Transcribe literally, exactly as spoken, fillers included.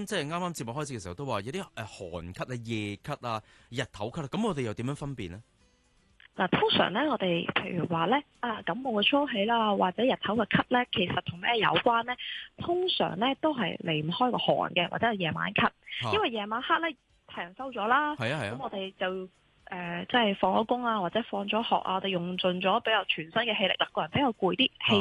先即係啱啱節目開始嘅時候都話有啲誒寒咳啊、夜咳啊、日頭咳啊，咁我哋又點樣分辨呢？ 嗱，通常咧，我哋譬如話咧，啊感冒嘅初起啦，或者日頭嘅咳咧，其實同咩有關咧？通常咧都係離唔開個寒嘅，或者係夜晚咳， 啊、 因為夜晚黑咧太陽收咗啦， 係啊係啊， 咁我哋就誒即係放咗工啊，或者放咗學啊，我哋用盡咗比較全身嘅氣力啦，個人比較攰啲，氣